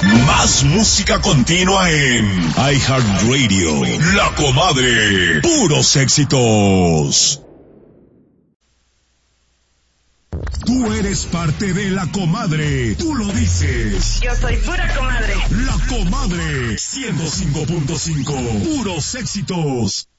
Más música continua en iHeartRadio. La Comadre. Puros éxitos. Tú eres parte de La Comadre. Tú lo dices. Yo soy pura comadre. La Comadre. 105.5. Puros éxitos.